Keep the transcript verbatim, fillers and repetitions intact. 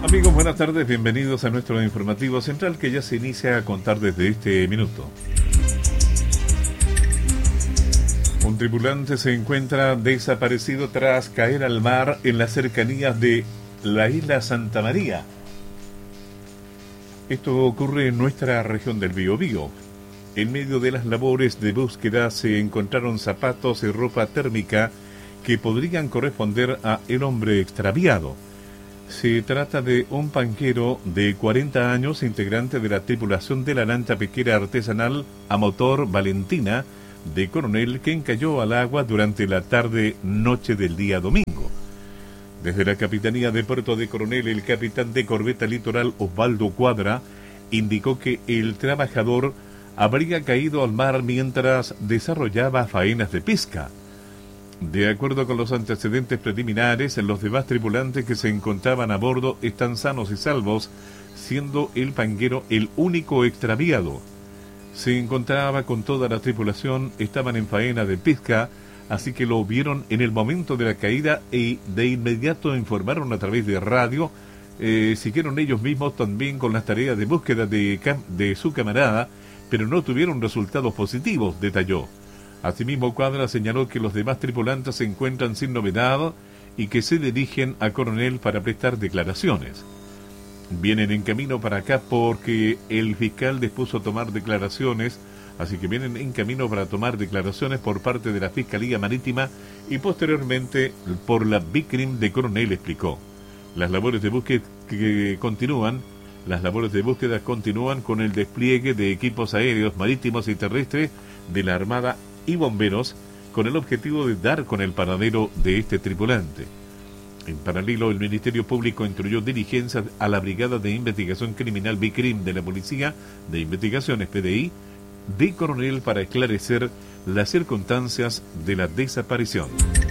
Amigos, buenas tardes, bienvenidos a nuestro informativo central que ya se inicia a contar desde este minuto. Un tripulante se encuentra desaparecido tras caer al mar en las cercanías de la isla Santa María. Esto ocurre en nuestra región del Biobío. En medio de las labores de búsqueda se encontraron zapatos y ropa térmica que podrían corresponder a el hombre extraviado. Se trata de un panquero de cuarenta años, integrante de la tripulación de la lancha pesquera artesanal a motor Valentina de Coronel, que encalló al agua durante la tarde-noche del día domingo. Desde la Capitanía de Puerto de Coronel, el capitán de corbeta litoral Osvaldo Cuadra indicó que el trabajador habría caído al mar mientras desarrollaba faenas de pesca. De acuerdo con los antecedentes preliminares, los demás tripulantes que se encontraban a bordo están sanos y salvos, siendo el panquero el único extraviado. Se encontraba con toda la tripulación, estaban en faena de pesca, así que lo vieron en el momento de la caída y de inmediato informaron a través de radio. Eh, siguieron ellos mismos también con las tareas de búsqueda de, de su camarada, pero no tuvieron resultados positivos, detalló. Asimismo, Cuadra señaló que los demás tripulantes se encuentran sin novedad y que se dirigen a Coronel para prestar declaraciones. Vienen en camino para acá porque el fiscal dispuso tomar declaraciones, así que vienen en camino para tomar declaraciones por parte de la Fiscalía Marítima y posteriormente por la BICRIM de Coronel, explicó. Las labores de búsqueda que continúan, las labores de búsqueda continúan con el despliegue de equipos aéreos, marítimos y terrestres de la Armada y bomberos, con el objetivo de dar con el paradero de este tripulante. En paralelo, el Ministerio Público instruyó diligencias a la Brigada de Investigación Criminal BICRIM de la Policía de Investigaciones P D I de Coronel para esclarecer las circunstancias de la desaparición.